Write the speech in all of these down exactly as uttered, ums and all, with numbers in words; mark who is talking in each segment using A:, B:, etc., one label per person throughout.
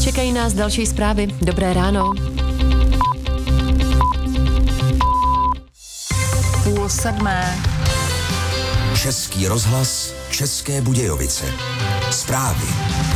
A: Čekají nás další zprávy. Dobré ráno.
B: Půl sedmé.
C: Český rozhlas, České Budějovice. Zprávy.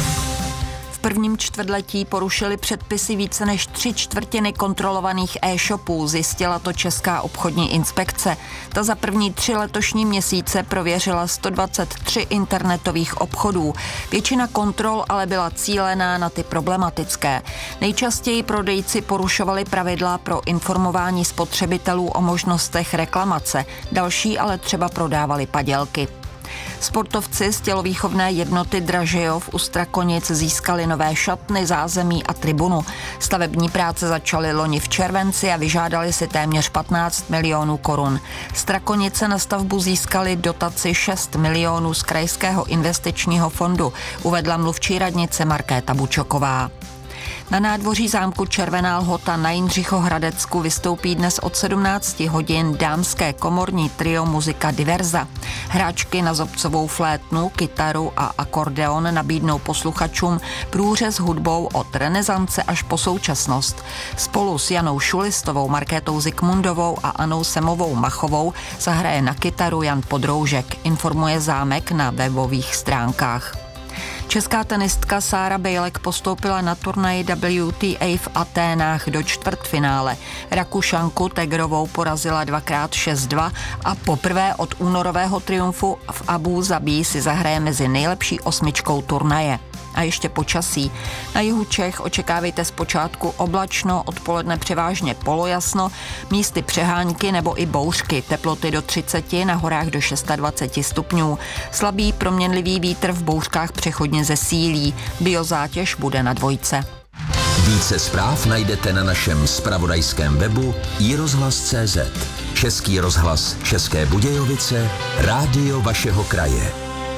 B: V prvním čtvrtletí porušili předpisy více než tři čtvrtiny kontrolovaných e-shopů, zjistila to Česká obchodní inspekce. Ta za první tři letošní měsíce prověřila sto dvacet tři internetových obchodů. Většina kontrol ale byla cílená na ty problematické. Nejčastěji prodejci porušovali pravidla pro informování spotřebitelů o možnostech reklamace, další ale třeba prodávali padělky. Sportovci z tělovýchovné jednoty Dražejov u Strakonic získali nové šatny, zázemí a tribunu. Stavební práce začaly loni v červenci a vyžádali si téměř patnáct milionů korun. Strakonice na stavbu získali dotaci šest milionů z Krajského investičního fondu, uvedla mluvčí radnice Markéta Bučoková. Na nádvoří zámku Červená Lhota na Jindřichohradecku vystoupí dnes od sedmnácti hodin dámské komorní trio Muzika Diverza. Hráčky na zobcovou flétnu, kytaru a akordeon nabídnou posluchačům průřez hudbou od renesance až po současnost. Spolu s Janou Šulistovou, Markétou Zikmundovou a Anou Semovou Machovou zahraje na kytaru Jan Podroužek, informuje zámek na webových stránkách. Česká tenistka Sára Bejlek postoupila na turnaj W T A v Aténách do čtvrtfinále. Rakušanku Tegrovou porazila dvakrát šest dva a poprvé od únorového triumfu v Abu Zabí si zahraje mezi nejlepší osmičkou turnaje. A ještě počasí. Na jihu Čech očekávejte zpočátku oblačno, odpoledne převážně polojasno, místy přehánky nebo i bouřky, teploty do třicet, na horách do dvacet šest stupňů. Slabý proměnlivý vítr v bouřkách přechodně zesílí. Biozátěž bude na dvojce.
C: Více zpráv najdete na našem zpravodajském webu i rozhlas tečka cé zet. Český rozhlas České Budějovice, rádio vašeho kraje.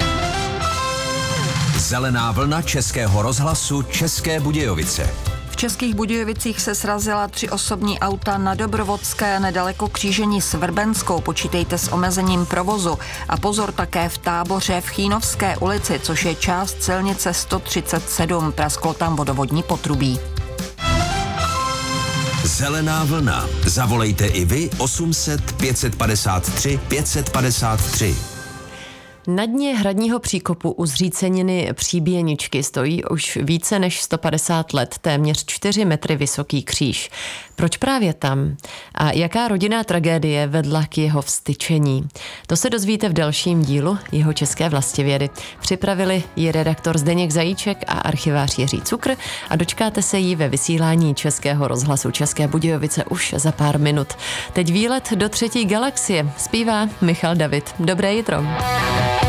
C: Zelená vlna Českého rozhlasu České Budějovice.
B: V Českých Budějovicích se srazila tři osobní auta na Dobrovodské nedaleko křížení s Vrbenskou. Počítejte s omezením provozu. A pozor také v Táboře v Chínovské ulici, což je část silnice sto třicet sedm. Prasklo tam vodovodní potrubí.
C: Zelená vlna. Zavolejte i vy osm set pět padesát tři pět padesát tři.
A: Na dně hradního příkopu u zříceniny Příběničky stojí už více než sto padesát let téměř čtyři metry vysoký kříž. Proč právě tam? A jaká rodinná tragédie vedla k jeho vztyčení? To se dozvíte v dalším dílu Jeho české vlastivědy. Připravili ji redaktor Zdeněk Zajíček a archivář Jiří Cukr a dočkáte se jí ve vysílání Českého rozhlasu České Budějovice už za pár minut. Teď výlet do třetí galaxie zpívá Michal David. Dobré jitro.